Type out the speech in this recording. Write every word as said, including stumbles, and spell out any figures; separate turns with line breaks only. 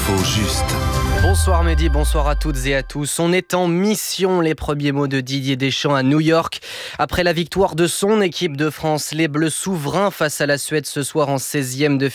L'info juste.
Bonsoir Mehdi, bonsoir à toutes et à tous. On est en mission, les premiers mots de Didier Deschamps à New York. Après la victoire de son équipe de France, les Bleus souverains face à la Suède ce soir en seizième de